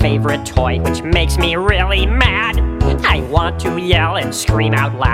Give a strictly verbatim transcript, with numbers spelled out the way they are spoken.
favorite toy, which makes me really mad. I want to yell and scream out loud.